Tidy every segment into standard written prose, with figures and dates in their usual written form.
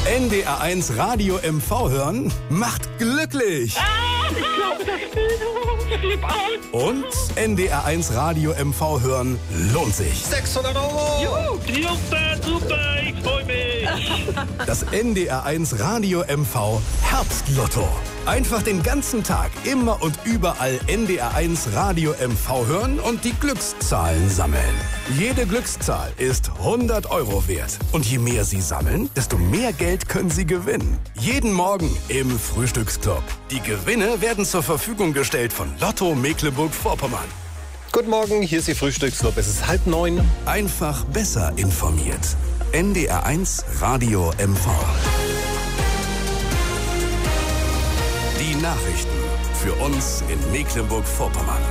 NDR1 Radio MV hören macht glücklich. Ich glaube, das Spiel. Und NDR1 Radio MV hören lohnt sich. 600 €. Juhu, super, ich freue mich. Das NDR1 Radio MV Herbstlotto. Einfach den ganzen Tag, immer und überall NDR1 Radio MV hören und die Glückszahlen sammeln. Jede Glückszahl ist 100 € wert. Und je mehr Sie sammeln, desto mehr Geld können Sie gewinnen. Jeden Morgen im Frühstücksclub. Die Gewinne werden zur Verfügung gestellt von Lotto Mecklenburg-Vorpommern. Guten Morgen, hier ist Ihr Frühstücksclub. Es ist 8:30. Einfach besser informiert. NDR1 Radio MV. Die Nachrichten für uns in Mecklenburg-Vorpommern.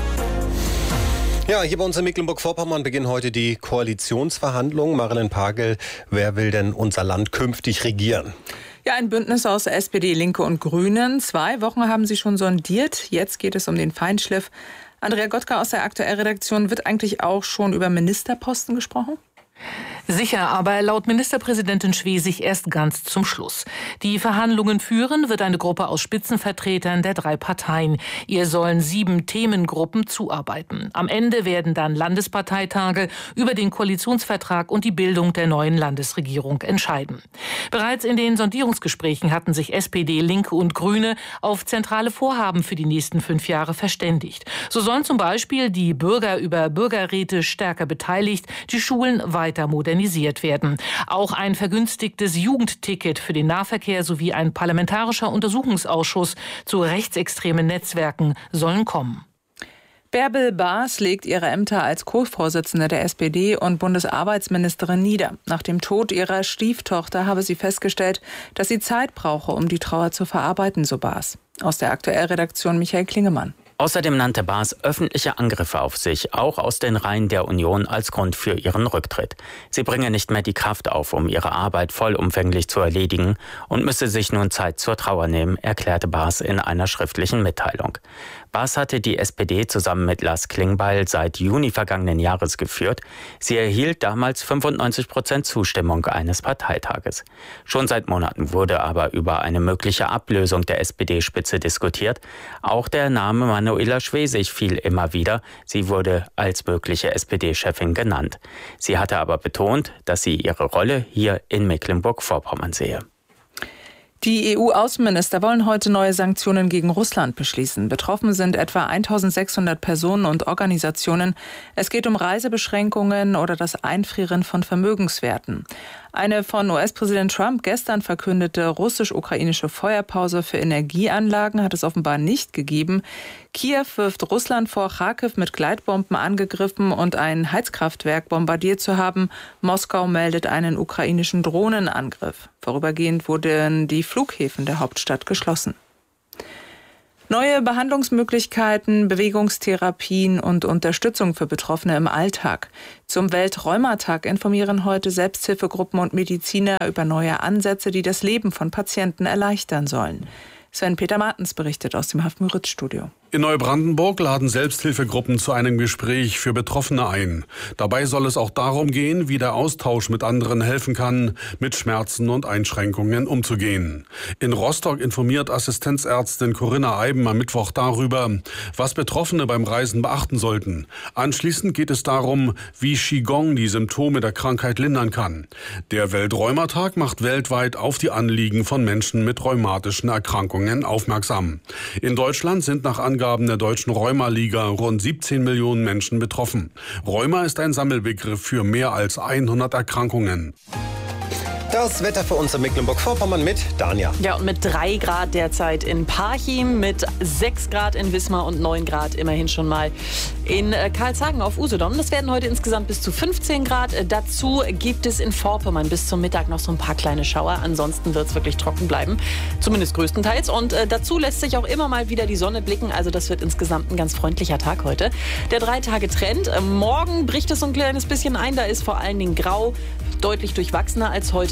Ja, hier bei uns in Mecklenburg-Vorpommern beginnen heute die Koalitionsverhandlungen. Marilyn Pagel, wer will denn unser Land künftig regieren? Ja, ein Bündnis aus SPD, Linke und Grünen. 2 Wochen haben sie schon sondiert. Jetzt geht es um den Feinschliff. Andrea Gottka aus der Aktuell-Redaktion, wird eigentlich auch schon über Ministerposten gesprochen? Sicher, aber laut Ministerpräsidentin Schwesig erst ganz zum Schluss. Die Verhandlungen führen wird eine Gruppe aus Spitzenvertretern der 3 Parteien. Ihr sollen 7 Themengruppen zuarbeiten. Am Ende werden dann Landesparteitage über den Koalitionsvertrag und die Bildung der neuen Landesregierung entscheiden. Bereits in den Sondierungsgesprächen hatten sich SPD, Linke und Grüne auf zentrale Vorhaben für die nächsten 5 Jahre verständigt. So sollen zum Beispiel die Bürger über Bürgerräte stärker beteiligt, die Schulen weiter modernisiert werden. Auch ein vergünstigtes Jugendticket für den Nahverkehr sowie ein parlamentarischer Untersuchungsausschuss zu rechtsextremen Netzwerken sollen kommen. Bärbel Baas legt ihre Ämter als Co-Vorsitzende der SPD und Bundesarbeitsministerin nieder. Nach dem Tod ihrer Stieftochter habe sie festgestellt, dass sie Zeit brauche, um die Trauer zu verarbeiten, so Baas. Aus der Aktuell-Redaktion Michael Klingemann. Außerdem nannte Baas öffentliche Angriffe auf sich, auch aus den Reihen der Union, als Grund für ihren Rücktritt. Sie bringe nicht mehr die Kraft auf, um ihre Arbeit vollumfänglich zu erledigen und müsse sich nun Zeit zur Trauer nehmen, erklärte Baas in einer schriftlichen Mitteilung. Baas hatte die SPD zusammen mit Lars Klingbeil seit Juni vergangenen Jahres geführt. Sie erhielt damals 95% Zustimmung eines Parteitages. Schon seit Monaten wurde aber über eine mögliche Ablösung der SPD-Spitze diskutiert. Auch der Name Manuela Schwesig fiel immer wieder. Sie wurde als mögliche SPD-Chefin genannt. Sie hatte aber betont, dass sie ihre Rolle hier in Mecklenburg-Vorpommern sehe. Die EU-Außenminister wollen heute neue Sanktionen gegen Russland beschließen. Betroffen sind etwa 1600 Personen und Organisationen. Es geht um Reisebeschränkungen oder das Einfrieren von Vermögenswerten. Eine von US-Präsident Trump gestern verkündete russisch-ukrainische Feuerpause für Energieanlagen hat es offenbar nicht gegeben. Kiew wirft Russland vor, Charkiw mit Gleitbomben angegriffen und ein Heizkraftwerk bombardiert zu haben. Moskau meldet einen ukrainischen Drohnenangriff. Vorübergehend wurden die Flughäfen der Hauptstadt geschlossen. Neue Behandlungsmöglichkeiten, Bewegungstherapien und Unterstützung für Betroffene im Alltag. Zum Weltrheumatag informieren heute Selbsthilfegruppen und Mediziner über neue Ansätze, die das Leben von Patienten erleichtern sollen. Sven-Peter Martens berichtet aus dem Haff-Müritz-Studio. In Neubrandenburg laden Selbsthilfegruppen zu einem Gespräch für Betroffene ein. Dabei soll es auch darum gehen, wie der Austausch mit anderen helfen kann, mit Schmerzen und Einschränkungen umzugehen. In Rostock informiert Assistenzärztin Corinna Eiben am Mittwoch darüber, was Betroffene beim Reisen beachten sollten. Anschließend geht es darum, wie Qigong die Symptome der Krankheit lindern kann. Der Weltrheumatag macht weltweit auf die Anliegen von Menschen mit rheumatischen Erkrankungen aufmerksam. In Deutschland sind nach Angaben der Deutschen Rheuma-Liga rund 17 Millionen Menschen betroffen. Rheuma ist ein Sammelbegriff für mehr als 100 Erkrankungen. Das Wetter für uns in Mecklenburg-Vorpommern mit Dania. Ja, und mit 3 Grad derzeit in Parchim, mit 6 Grad in Wismar und 9 Grad immerhin schon mal in Karlshagen auf Usedom. Das werden heute insgesamt bis zu 15 Grad. Dazu gibt es in Vorpommern bis zum Mittag noch so ein paar kleine Schauer. Ansonsten wird es wirklich trocken bleiben, zumindest größtenteils. Und dazu lässt sich auch immer mal wieder die Sonne blicken. Also das wird insgesamt ein ganz freundlicher Tag heute. Der 3-Tage-Trend. Morgen bricht es so ein kleines bisschen ein. Da ist vor allen Dingen grau, deutlich durchwachsener als heute.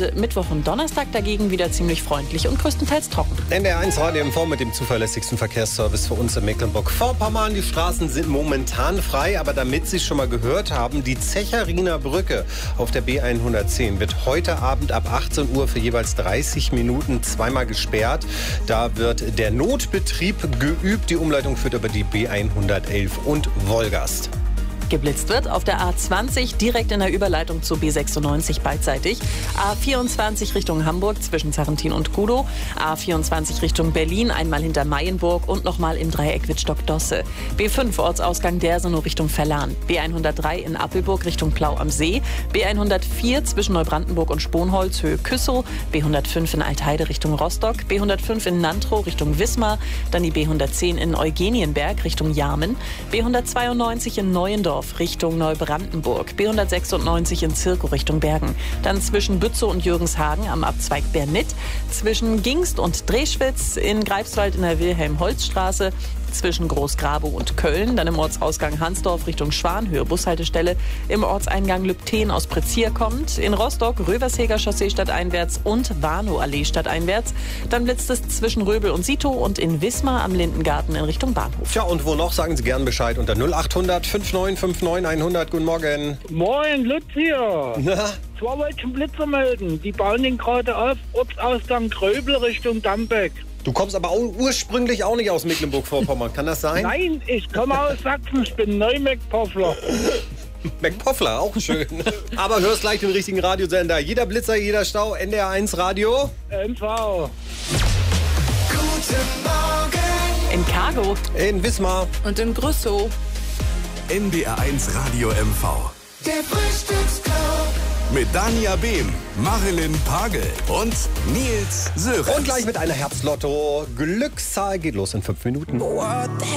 und Mittwoch und Donnerstag dagegen wieder ziemlich freundlich und größtenteils trocken. NDR1 Radio MV mit dem zuverlässigsten Verkehrsservice für uns in Mecklenburg-Vorpommern. Die Straßen sind momentan frei, aber damit Sie schon mal gehört haben, die Zechariner Brücke auf der B110 wird heute Abend ab 18 Uhr für jeweils 30 Minuten zweimal gesperrt. Da wird der Notbetrieb geübt. Die Umleitung führt über die B111 und Wolgast. Geblitzt wird auf der A20 direkt in der Überleitung zur B96 beidseitig. A24 Richtung Hamburg zwischen Sarrentin und Kudow. A24 Richtung Berlin einmal hinter Mayenburg und nochmal im Dreieck Wittstock-Dosse. B5 Ortsausgang Dersenow Richtung Verlan. B103 in Appelburg Richtung Plau am See. B104 zwischen Neubrandenburg und Sponholz Höhe Küssow. B105 in Altheide Richtung Rostock. B105 in Nantrow Richtung Wismar. Dann die B110 in Eugenienberg Richtung Jarmen. B192 in Neuendorf Richtung Neubrandenburg, B196 in Zirkow Richtung Bergen. Dann zwischen Bützow und Jürgenshagen am Abzweig Bernit, zwischen Gingst und Dreschwitz, in Greifswald in der Wilhelm-Holz-Straße, zwischen Großgrabow und Köln, dann im Ortsausgang Hansdorf Richtung Schwanhöhe Bushaltestelle, im Ortseingang Lübten aus Prezier kommt, in Rostock Röversheger Chaussee stadteinwärts und Warnow-Allee stadteinwärts. Dann blitzt es zwischen Röbel und Sitow und in Wismar am Lindengarten in Richtung Bahnhof. Tja, und wo noch? Sagen Sie gern Bescheid unter 0800 5959 100. Guten Morgen. Moin, Lutz hier. Na? Zwar wollte ich einen Blitzer melden. Die bauen den gerade auf, Ortsausgang Gröbel Richtung Dambeck. Du kommst aber ursprünglich auch nicht aus Mecklenburg-Vorpommern, kann das sein? Nein, ich komme aus Sachsen, ich bin Neu-Meckpoffler. McPoffler, auch schön. Aber hörst gleich den richtigen Radiosender. Jeder Blitzer, jeder Stau, NDR1 Radio. MV. Guten Morgen. In Cargo. In Wismar. Und in Grüssow. NDR1 Radio MV. Der Frühstücksclub. Mit Dania Behm, Marilyn Pagel und Nils Sörensen. Und gleich mit einer Herbstlotto. Glückszahl geht los in 5 Minuten. What the